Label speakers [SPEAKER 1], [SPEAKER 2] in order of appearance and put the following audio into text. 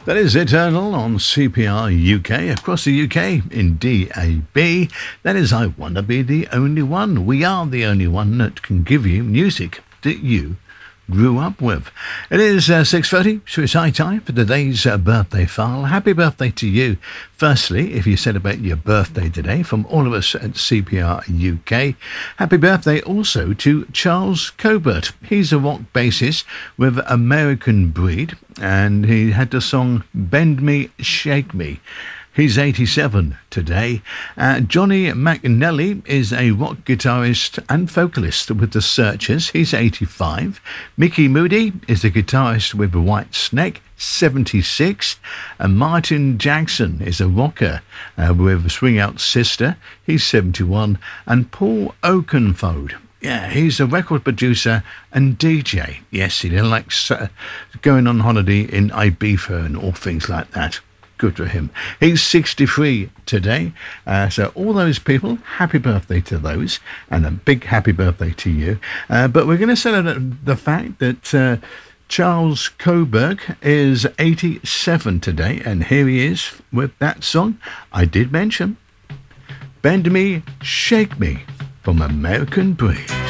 [SPEAKER 1] That is Eternal on CPR UK, across the UK in DAB. That is I Wanna Be the Only One. We are the only one that can give you music that you grew up with. It is 6:30, so it's high time for today's birthday file. Happy birthday to you. Firstly, if you celebrate your birthday today, from all of us at CPR UK, happy birthday also to Charles Cobert. He's a rock bassist with American Breed, and he had the song Bend Me, Shake Me. He's 87 today. Johnny McNally is a rock guitarist and vocalist with The Searchers. He's 85. Mickey Moody is a guitarist with Whitesnake, 76. And Martin Jackson is a rocker with Swing Out Sister. He's 71. And Paul Oakenfold. Yeah, he's a record producer and DJ. Yes, he likes going on holiday in Ibiza and all things like that. Good for him. He's 63 today. So all those people, happy birthday to those, and a big happy birthday to you. But we're going to celebrate the fact that Charles Coburg is 87 today, and here he is with that song I did mention, Bend Me, Shake Me, from American Breed.